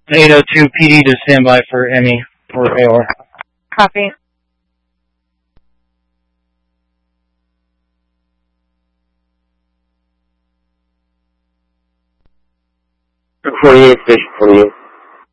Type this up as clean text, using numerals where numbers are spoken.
802 PD to stand by for Emmy or AR. Copy. Station 48.